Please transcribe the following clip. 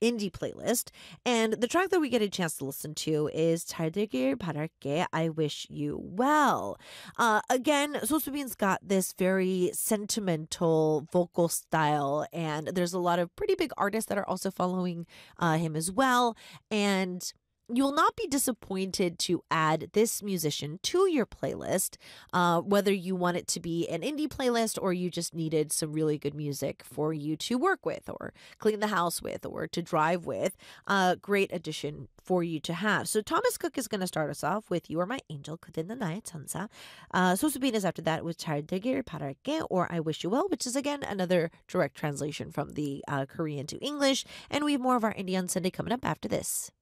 indie playlist. And the track that we get a chance to listen to is 잘 되길 바랄게, I wish you well. Again, Sosubin's got this very sentimental vocal style, and there's a lot of pretty big artists that are also following him as well. And you will not be disappointed to add this musician to your playlist, whether you want it to be an indie playlist or you just needed some really good music for you to work with or clean the house with or to drive with. Great addition for you to have. So Thomas Cook is going to start us off with You Are My Angel, 그대는 나의 천사. Sosubin is after that with 잘 되길 바랄게, or I Wish You Well, which is again another direct translation from the Korean to English. And we have more of our Indie on Sunday coming up after this.